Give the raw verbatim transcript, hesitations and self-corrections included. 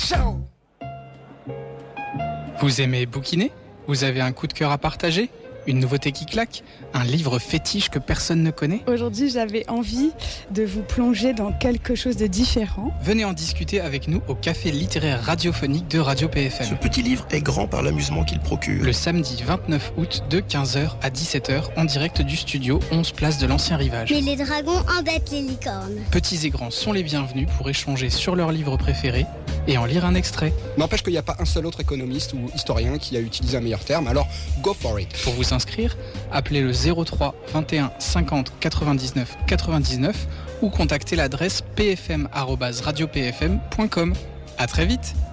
Ciao. Vous aimez bouquiner ? Vous avez un coup de cœur à partager ? Une nouveauté qui claque ? Un livre fétiche que personne ne connaît ? Aujourd'hui, j'avais envie de vous plonger dans quelque chose de différent. Venez en discuter avec nous au café littéraire radiophonique de Radio P F M. Ce petit livre est grand par l'amusement qu'il procure. Le samedi vingt-neuf août de quinze heures à dix-sept heures en direct du studio onze place de l'Ancien Rivage. Mais les dragons embêtent les licornes. Petits et grands sont les bienvenus pour échanger sur leur livre préféré et en lire un extrait. N'empêche qu'il n'y a pas un seul autre économiste ou historien qui a utilisé un meilleur terme, alors go for it. Pour vous inscrire, appelez le zéro trois vingt et un cinquante quatre-vingt-dix-neuf quatre-vingt-dix-neuf ou contactez l'adresse p f m arobase radio p f m point com. À très vite.